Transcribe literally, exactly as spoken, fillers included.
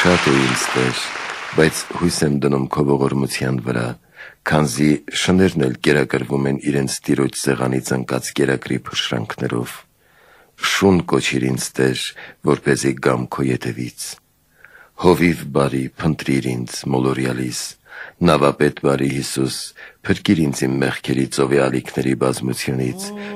Շատ է ինձ Տեր, բայց հույս եմ դնում քո ողորմության վրա, քանզի շներն էլ կերակրվում են իրենց տիրոջ սեղանից ընկած կերակրի փշրանքներով։ Շուն կոչիր ինձ Տեր, որպեսզի գամ քո ետևից։ Հովիվ բարի, փնտրիր ինձ մոլորյալիս, նավապետ բարի Հիսուս, փրկիր ինձ իմ մեղքերի ծովի ալիքների բազմությունից